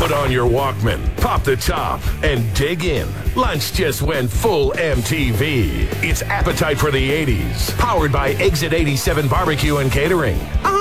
Put on your Walkman, pop the top, and dig in. Lunch just went full MTV. It's Appetite for the 80s, powered by Exit 87 Barbecue and Catering.